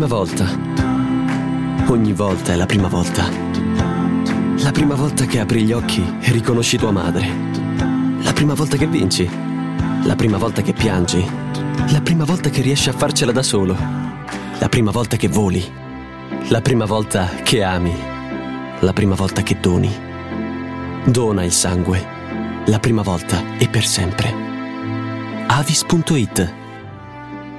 prima volta. Ogni volta è la prima volta. La prima volta che apri gli occhi e riconosci tua madre. La prima volta che vinci. La prima volta che piangi. La prima volta che riesci a farcela da solo. La prima volta che voli. La prima volta che ami. La prima volta che doni. Dona il sangue. La prima volta e per sempre. Avis.it